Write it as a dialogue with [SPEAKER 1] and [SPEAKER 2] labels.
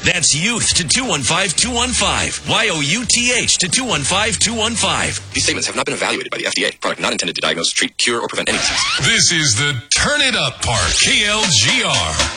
[SPEAKER 1] That's youth to 215-215. YOUTH to 215-215.
[SPEAKER 2] These statements have not been evaluated by the FDA. Product not intended to diagnose, treat, cure, or prevent any disease.
[SPEAKER 3] This is the Turn It Up Part, KLGR.